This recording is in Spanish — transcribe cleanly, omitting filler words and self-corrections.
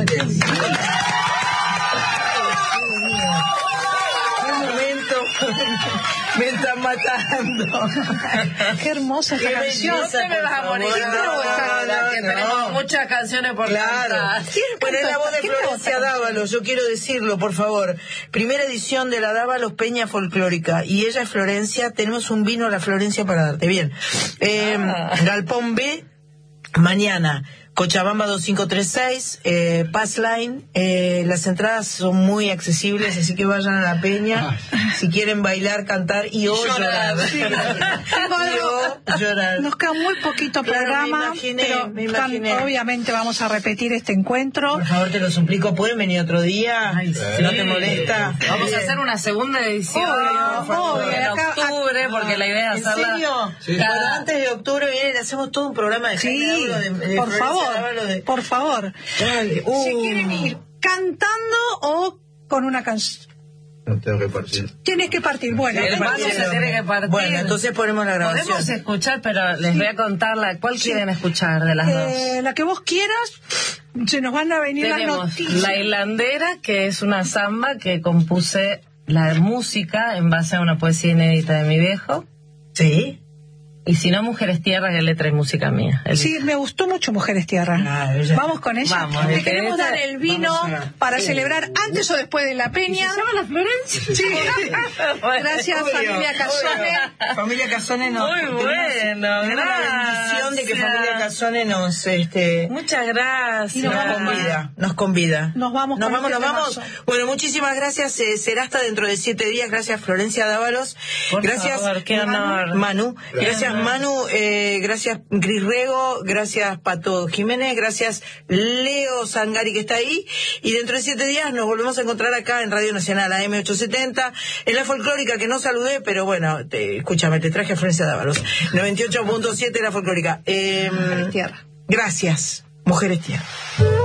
Ay, qué lindo. Me están matando. Qué hermosa esta canción. No te me vas a morir. Tenemos muchas canciones por cantar. Bueno, es la voz de Florencia Dávalos, yo quiero decirlo, por favor. Primera edición de la Dávalos Peña Folclórica. Y ella es Florencia. Tenemos un vino a la Florencia para darte. Bien. Galpón B, mañana. Cochabamba 2536, Pass Line, las entradas son muy accesibles, así que vayan a la peña si quieren bailar, cantar y llorar. Sí. Llorar. Nos queda muy poquito programa, me imaginé. Obviamente vamos a repetir este encuentro. Por favor, te lo suplico, ¿pueden venir otro día? Ay, si no te molesta. Vamos a hacer una segunda edición en octubre, porque la idea es hacerla. ¿En serio? Sí. Antes de octubre viene, hacemos todo un programa de por favor. Por favor. Si quieren ir cantando o con una canción. No tengo que partir. Tienes que partir. Bueno, el vaso se tiene que partir. Bueno, entonces ponemos la grabación. Podemos escuchar, pero les voy a contar cuál quieren escuchar de las dos. La que vos quieras. Se nos van a venir las noticias. La Hilandera, que es una samba que compuse la música en base a una poesía inédita de mi viejo. Sí. Y si no, Mujeres Tierra, que es letra y música mía. Sí, me gustó mucho Mujeres Tierra. Vamos con ella. Vamos, te queremos dar el vino para celebrar antes o después de la peña. ¿Se llama la Florencia? Sí. Gracias, familia Casone. Familia Casone nos... Muy bueno, gracias. La bendición de que familia Casone nos... Muchas gracias. Nos convida. Nos vamos. Bueno, muchísimas gracias. Será hasta dentro de 7 días. Gracias, Florencia Dávalos. Gracias, qué honor. Manu. Gracias, Manu, gracias Cris Rego, gracias Pato Jiménez, gracias Leo Sangari que está ahí, y dentro de 7 días nos volvemos a encontrar acá en Radio Nacional, AM870, en la folclórica, que no saludé, pero bueno, escúchame, te traje a Florencia Dávalos, 98.7 la folclórica. Mujeres Tierra. Gracias, Mujeres Tierra.